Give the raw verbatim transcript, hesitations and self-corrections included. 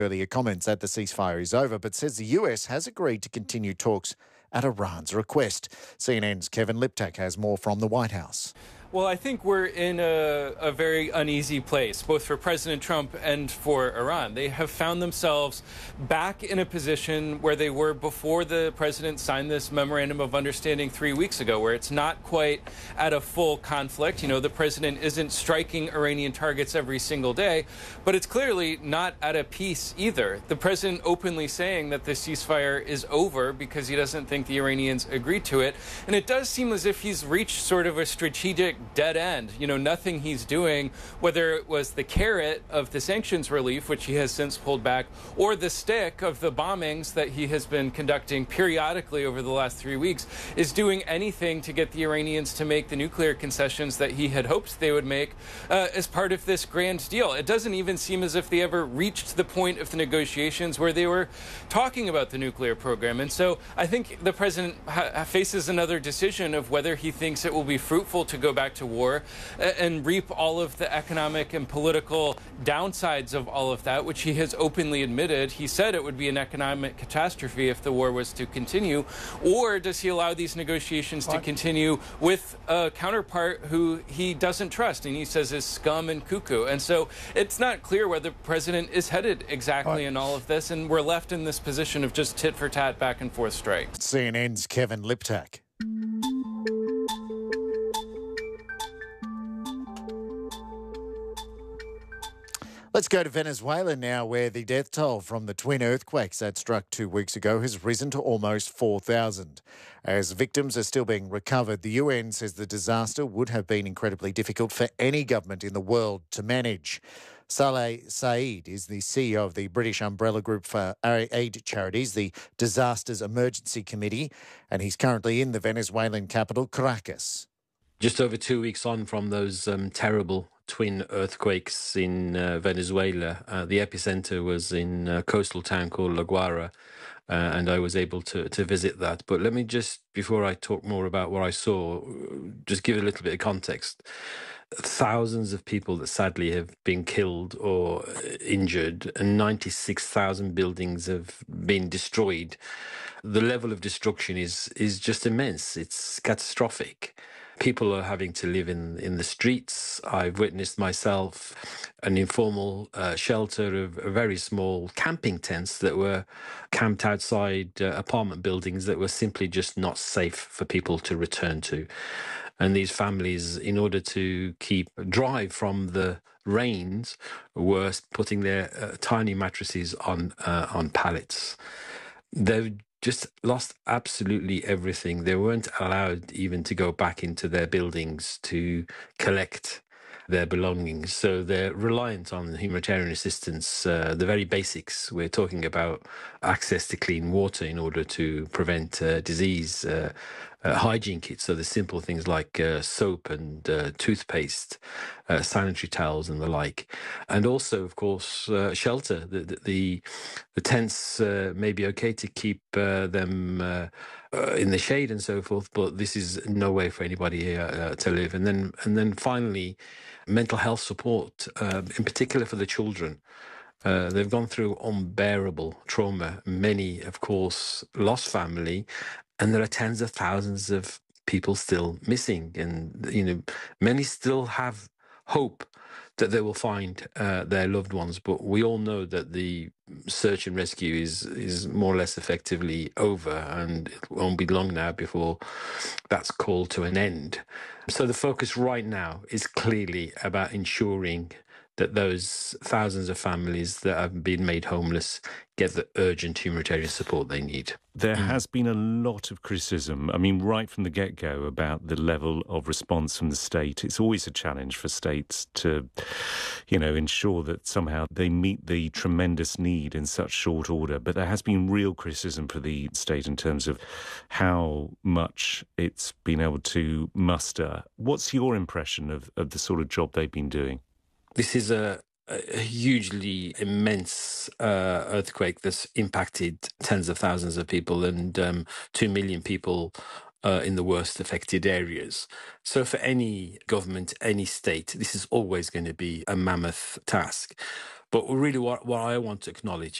Earlier comments that the ceasefire is over, but says the U S has agreed to continue talks at Iran's request. C N N's Kevin Liptak has more from the White House. Well, I think we're in a, a very uneasy place, both for President Trump and for Iran. They have found themselves back in a position where they were before the president signed this memorandum of understanding three weeks ago, where it's not quite at a full conflict. You know, the president isn't striking Iranian targets every single day, but it's clearly not at a peace either. The president openly saying that the ceasefire is over because he doesn't think the Iranians agreed to it. And it does seem as if he's reached sort of a strategic dead end. You know, nothing he's doing, whether it was the carrot of the sanctions relief, which he has since pulled back, or the stick of the bombings that he has been conducting periodically over the last three weeks, is doing anything to get the Iranians to make the nuclear concessions that he had hoped they would make uh, as part of this grand deal. It doesn't even seem as if they ever reached the point of the negotiations where they were talking about the nuclear program. And so I think the president ha- faces another decision of whether he thinks it will be fruitful to go back to war and reap all of the economic and political downsides of all of that, which he has openly admitted. He said it would be an economic catastrophe if the war was to continue. Or does he allow these negotiations to continue with a counterpart who he doesn't trust and he says is scum and cuckoo? And so it's not clear where the president is headed exactly in all of this, and we're left in this position of just tit for tat, back and forth strikes. C N N's Kevin Liptak. Let's go to Venezuela now, where the death toll from the twin earthquakes that struck two weeks ago has risen to almost four thousand. As victims are still being recovered, the U N says the disaster would have been incredibly difficult for any government in the world to manage. Saleh Saeed is the C E O of the British umbrella group for aid charities, the Disasters Emergency Committee, and he's currently in the Venezuelan capital, Caracas. Just over two weeks on from those um, terrible twin earthquakes in uh, Venezuela, uh, the epicenter was in a coastal town called La Guaira, uh, and I was able to, to visit that. But let me just, before I talk more about what I saw, just give a little bit of context. Thousands of people that sadly have been killed or injured, and ninety-six thousand buildings have been destroyed. The level of destruction is is just immense. It's catastrophic. People are having to live in, in the streets. I've witnessed myself an informal uh, shelter of very small camping tents that were camped outside uh, apartment buildings that were simply just not safe for people to return to. And these families, in order to keep dry from the rains, were putting their uh, tiny mattresses on uh, on pallets. They've just lost absolutely everything. They weren't allowed even to go back into their buildings to collect their belongings. So they're reliant on humanitarian assistance, uh, the very basics. We're talking about access to clean water in order to prevent uh, disease, uh, uh, hygiene kits, so the simple things like uh, soap and uh, toothpaste, uh, sanitary towels and the like. And also, of course, uh, shelter. The, the, the, the tents uh, may be okay to keep uh, them uh, uh, in the shade and so forth, but this is no way for anybody uh, to live. And then, and then finally, mental health support, uh, in particular for the children. Uh, they've gone through unbearable trauma. Many, of course, lost family, and there are tens of thousands of people still missing. And, you know, many still have hope that they will find uh, their loved ones. But we all know that the search and rescue is is more or less effectively over, and it won't be long now before that's called to an end. So the focus right now is clearly about ensuring that those thousands of families that have been made homeless get the urgent humanitarian support they need. There mm. has been a lot of criticism, I mean, right from the get-go, about the level of response from the state. It's always a challenge for states to, you know, ensure that somehow they meet the tremendous need in such short order. But there has been real criticism for the state in terms of how much it's been able to muster. What's your impression of, of the sort of job they've been doing? This is a, a hugely immense uh, earthquake that's impacted tens of thousands of people and um, two million people uh, in the worst affected areas. So for any government, any state, this is always going to be a mammoth task. But really, what, what I want to acknowledge